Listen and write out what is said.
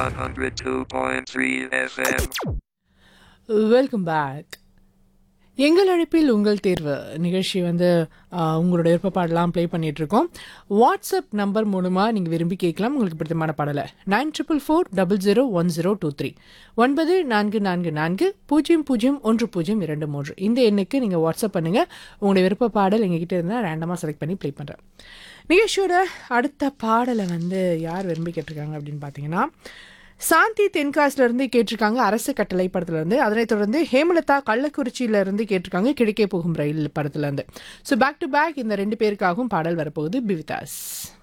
102.3 FM. Welcome back. எங்கள் அழைப்பில் உங்கள் தேர்வு நிகழ்ச்சி வந்து உங்களோட விருப்ப பாடலாம் ப்ளே பண்ணிகிட்ருக்கோம். வாட்ஸ்அப் நம்பர் மூலமாக நீங்கள் விரும்பி கேட்கலாம் உங்களுக்கு பிடித்தமான பாடலை. 9444001023 9444 இந்த எண்ணுக்கு நீங்கள் வாட்ஸ்அப் பண்ணுங்கள். உங்களுடைய விருப்ப பாடல் எங்ககிட்ட இருந்தால் ரேண்டமாக செலக்ட் பண்ணி ப்ளே பண்ணுறேன். நிகழ்ச்சியோட அடுத்த பாடலை வந்து யார் விரும்பி கேட்டிருக்காங்க அப்படின்னு பார்த்தீங்கன்னா, சாந்தி தென்காசிலேருந்து கேட்டிருக்காங்க அரசு கட்டளை படத்துலேருந்து. அதனைத் தொடர்ந்து ஹேமலதா கள்ளக்குறிச்சியிலேருந்து கேட்டிருக்காங்க கிழக்கே போகும் ரயில் படத்துலேருந்து. ஸோ பேக் டு பேக் இந்த 2 பேருக்காகவும் பாடல் வரப்போகுது. பிவிதாஸ்.